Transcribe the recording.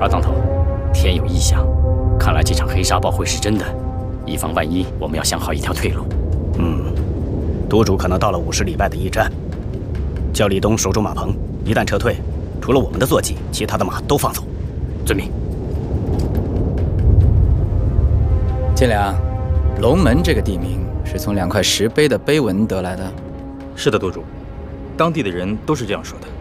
二当头，天有异象，看来这场黑沙暴会是真的。以防万一，我们要想好一条退路。 督主可能到了50里外的驿站，叫立冬守住马棚，一旦撤退，除了我们的坐骑，其他的马都放走。 遵命。 金良，龙门这个地名是从2块石碑的碑文得来的。 是的，督主，当地的人都是这样说的。